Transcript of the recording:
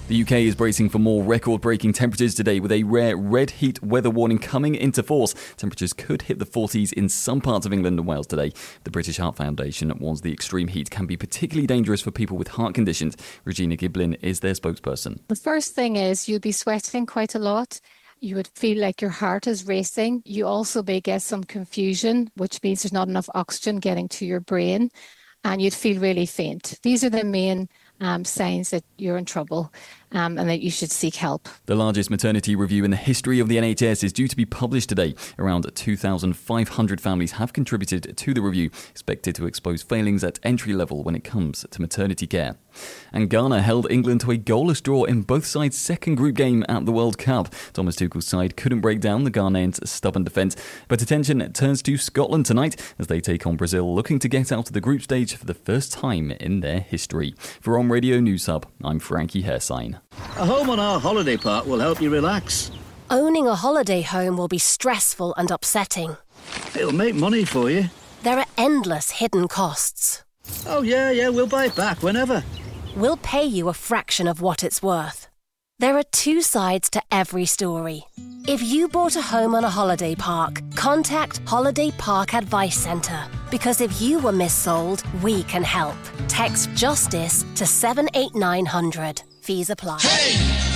The UK is bracing for more record-breaking temperatures today with a rare red heat weather warning coming into force. Temperatures could hit the 40s in some parts of England and Wales today. The British Heart Foundation warns the extreme heat can be particularly dangerous for people with heart conditions. Regina Giblin is their spokesperson. The first thing is you'll be sweating quite a lot. You would feel like your heart is racing. You also may get some confusion, which means there's not enough oxygen getting to your brain, and you'd feel really faint. These are the main signs that you're in trouble and that you should seek help. The largest maternity review in the history of the NHS is due to be published today. Around 2,500 families have contributed to the review, expected to expose failings at entry level when it comes to maternity care. And Ghana held England to a goalless draw in both sides' second group game at the World Cup. Thomas Tuchel's side couldn't break down the Ghanaians' stubborn defence, but attention turns to Scotland tonight as they take on Brazil, looking to get out of the group stage for the first time in their history. For On Radio News Hub, I'm Frankie Hairsign. A home on our holiday park will help you relax. Owning a holiday home will be stressful and upsetting. It'll make money for you. There are endless hidden costs. Oh, yeah, we'll buy it back whenever. We'll pay you a fraction of what it's worth. There are two sides to every story. If you bought a home on a holiday park, contact Holiday Park Advice Centre. Because if you were missold, we can help. Text JUSTICE to 78900. Fees apply. Hey!